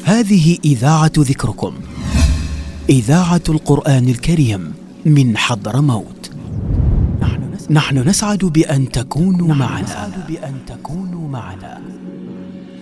هذه إذاعة ذكركم، إذاعة القرآن الكريم من حضرموت. نحن نسعد بأن تكونوا معنا.